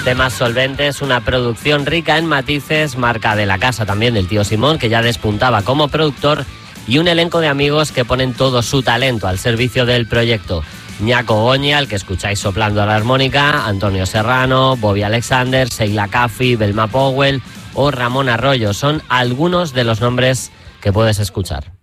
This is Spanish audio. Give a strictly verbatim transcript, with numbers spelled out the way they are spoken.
Temas solventes, una producción rica en matices, marca de la casa también del tío Simón, que ya despuntaba como productor, y un elenco de amigos que ponen todo su talento al servicio del proyecto. Ñaco Goñi, al que escucháis soplando a la armónica, Antonio Serrano, Bobby Alexander, Sheila Caffi, Belma Powell o Ramón Arroyo son algunos de los nombres que puedes escuchar.